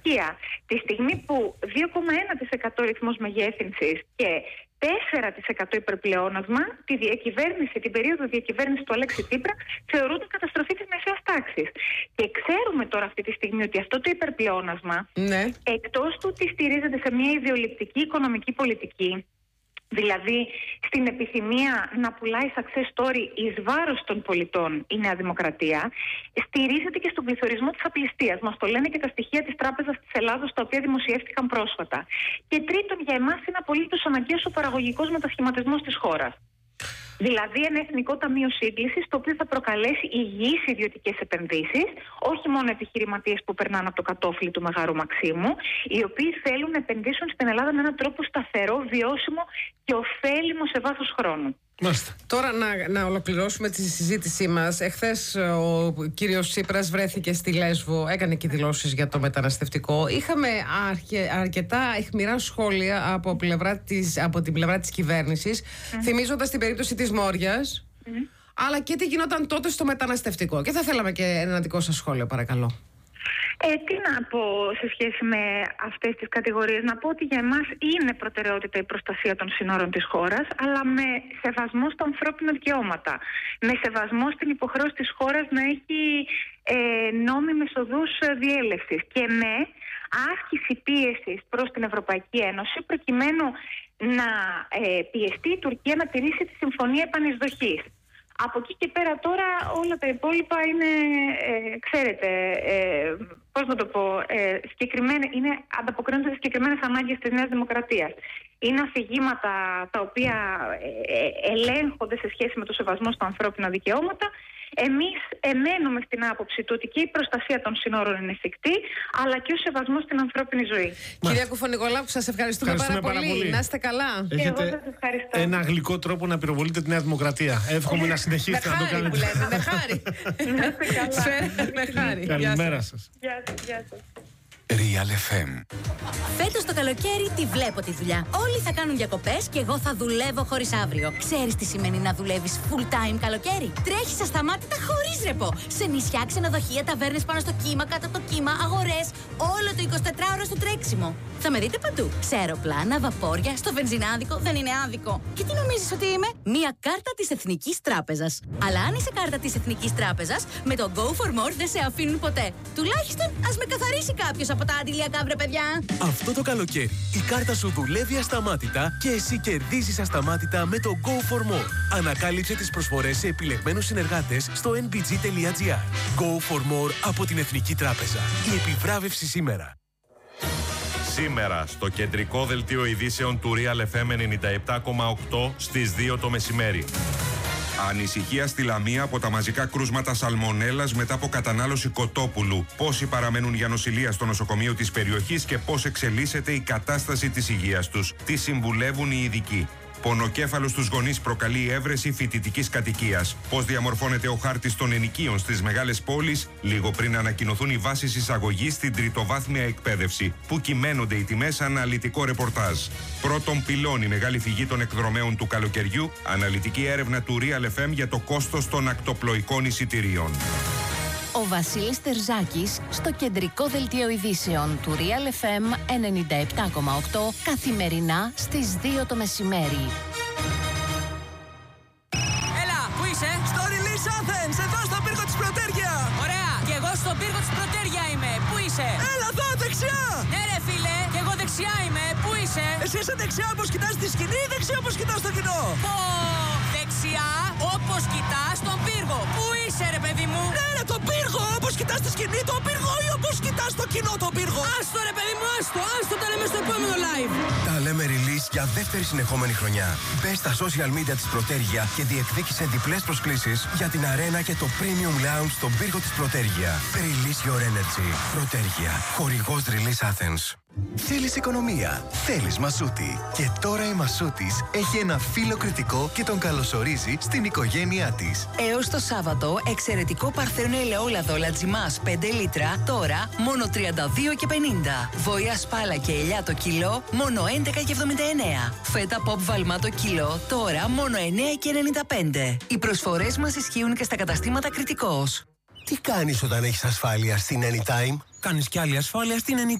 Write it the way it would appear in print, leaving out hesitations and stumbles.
στοιχεία. Τη στιγμή που 2,1% ρυθμός μεγέθυνσης και 4% υπερπλεόνασμα, την περίοδο διακυβέρνησης του Αλέξη Τσίπρα θεωρούνται καταστροφή της μεσαίας τάξης. Και ξέρουμε τώρα αυτή τη στιγμή ότι αυτό το υπερπλεόνασμα, εκτός του ότι στηρίζεται σε μια ιδεολειπτική οικονομική πολιτική, δηλαδή στην επιθυμία να πουλάει success story εις βάρος των πολιτών η Νέα Δημοκρατία, στηρίζεται και στον πληθωρισμό της απληστίας. Μας το λένε και τα στοιχεία της Τράπεζας της Ελλάδος, τα οποία δημοσιεύτηκαν πρόσφατα. Και τρίτον, για εμάς είναι απολύτως αναγκαίος ο παραγωγικός μετασχηματισμός της χώρας. Δηλαδή ένα εθνικό ταμείο σύγκλησης, το οποίο θα προκαλέσει υγιείς ιδιωτικές επενδύσεις, όχι μόνο επιχειρηματίες που περνάνε από το κατόφλι του Μεγάρου Μαξίμου, οι οποίοι θέλουν να επενδύσουν στην Ελλάδα με έναν τρόπο σταθερό, βιώσιμο και ωφέλιμο σε βάθος χρόνου. Μάλιστα. Τώρα να ολοκληρώσουμε τη συζήτησή μας. Εχθές ο κύριος Τσίπρας βρέθηκε στη Λέσβο, έκανε και δηλώσεις για το μεταναστευτικό. Είχαμε αρκετά αιχμηρά σχόλια από την πλευρά της κυβέρνησης, θυμίζοντας την περίπτωση της Μόριας, αλλά και τι γινόταν τότε στο μεταναστευτικό. Και θα θέλαμε και ένα δικό σας σχόλιο, παρακαλώ. Τι να πω σε σχέση με αυτές τις κατηγορίες? Να πω ότι για εμάς είναι προτεραιότητα η προστασία των συνόρων της χώρας, αλλά με σεβασμό στα ανθρώπινα δικαιώματα. Με σεβασμό στην υποχρέωση της χώρας να έχει νόμιμες οδούς διέλευσης και με άσκηση πίεσης προς την Ευρωπαϊκή Ένωση, προκειμένου να πιεστεί η Τουρκία να τηρήσει τη Συμφωνία Επανεισδοχής. Από εκεί και πέρα τώρα όλα τα υπόλοιπα είναι, ξέρετε, πώς να το πω, ανταποκρίνονται σε συγκεκριμένες ανάγκες της Νέας Δημοκρατίας. Είναι αφηγήματα τα οποία ελέγχονται σε σχέση με το σεβασμό στα ανθρώπινα δικαιώματα. Εμείς εμένουμε στην άποψη του ότι και η προστασία των συνόρων είναι εφικτή, αλλά και ο σεβασμός στην ανθρώπινη ζωή. Κυρία Κουφωνικολάκου, σας ευχαριστούμε πάρα πολύ. Να είστε καλά. Έχετε ένα γλυκό τρόπο να πυροβολείτε τη Νέα Δημοκρατία. Εύχομαι να συνεχίσετε να το κάνετε. Με χάρη. Με χάρη. Καλημέρα σας. Γεια σας. Real FM. Φέτος το καλοκαίρι τη βλέπω τη δουλειά. Όλοι θα κάνουν διακοπές και εγώ θα δουλεύω χωρίς αύριο. Ξέρεις τι σημαίνει να δουλεύεις full time καλοκαίρι? Τρέχεις ασταμάτητα χωρίς ρεπό. Σε νησιά, ξενοδοχεία, ταβέρνες πάνω στο κύμα, κάτω από το κύμα, αγορές. Όλο το 24ωρο στο τρέξιμο. Θα με δείτε παντού. Σε αεροπλάνα, βαπόρια, στο βενζινάδικο. Δεν είναι άδικο. Και τι νομίζεις ότι είμαι? Μία κάρτα της Εθνικής Τράπεζας. Αλλά αν είσαι κάρτα της Εθνικής Τράπεζας, με το Go for More δεν σε αφήνουν ποτέ. Τουλάχιστον ας με καθαρίσει κάποιος από τα αντιλιακά, βρε παιδιά. Αυτό το καλοκαίρι η κάρτα σου δουλεύει ασταμάτητα και εσύ κερδίζεις ασταμάτητα με το Go for More. Ανακάλυψε τις προσφορές σε επιλεγμένους συνεργάτες στο nbg.gr. Go for More από την Εθνική Τράπεζα. Η επιβράβευση σήμερα. Σήμερα στο κεντρικό δελτίο ειδήσεων του Real FM 97,8 στις 2 το μεσημέρι. Ανησυχία στη Λαμία από τα μαζικά κρούσματα σαλμονέλας μετά από κατανάλωση κοτόπουλου. Πόσοι παραμένουν για νοσηλεία στο νοσοκομείο της περιοχής και πώς εξελίσσεται η κατάσταση της υγείας τους. Τι συμβουλεύουν οι ειδικοί. Πονοκέφαλο στους γονείς προκαλεί η έβρεση φοιτητικής κατοικίας. Πώς διαμορφώνεται ο χάρτης των ενοικίων στις μεγάλες πόλεις, λίγο πριν ανακοινωθούν οι βάσεις εισαγωγής στην τριτοβάθμια εκπαίδευση. Πού κυμαίνονται οι τιμές, αναλυτικό ρεπορτάζ. Πρώτον πυλών, η μεγάλη φυγή των εκδρομέων του καλοκαιριού, αναλυτική έρευνα του Real FM για το κόστος των ακτοπλοϊκών εισιτηρίων. Ο Βασίλης Τερζάκης στο κεντρικό δελτίο ειδήσεων του Real FM 97,8 καθημερινά στις 2 το μεσημέρι. Έλα, πού είσαι? Στο Release Athens, εδώ στον πύργο της Πρωτέρια. Ωραία, και εγώ στον πύργο της Πρωτέρια είμαι. Πού είσαι? Έλα εδώ, δεξιά. Ναι ρε φίλε, και εγώ δεξιά είμαι. Πού είσαι? Εσύ είσαι δεξιά όπως κοιτάς τη σκηνή ή δεξιά όπως κοιτάς το κοινό? Δεξιά όπως κοιτάς τον πύργο. Πού είσαι ρε παιδί μου? Ναι ρε, τον πύργο, όπως κοιτάς τη σκηνή τον πύργο ή όπως κοιτάς το κοινό τον πύργο? Άστο ρε παιδί μου, άστο, τα λέμε στο επόμενο live. Τα λέμε release για δεύτερη συνεχόμενη χρονιά. Μπες στα social media της Πρωτέρια και διεκδίκησε διπλές προσκλήσεις για την αρένα και το premium lounge στον πύργο της Πρωτέρια. Release your energy. Πρωτέρια, χορηγός Release Athens. Θέλεις οικονομία, θέλεις Μασούτη. Και τώρα η Μασούτης έχει ένα φίλο κριτικό και τον καλωσορίζει στην οικογένειά της. Έως το Σάββατο, εξαιρετικό παρθένο ελαιόλαδο Λατζιμάς 5 λίτρα, τώρα μόνο 32,50. Βοήα σπάλα και ελιά το κιλό, μόνο 11,79. Φέτα pop βαλμά το κιλό, τώρα μόνο 9,95. Οι προσφορές μας ισχύουν και στα καταστήματα Κριτικός. Τι κάνεις όταν έχεις ασφάλεια στην Anytime? Κάνεις κι άλλη ασφάλεια στην Anytime.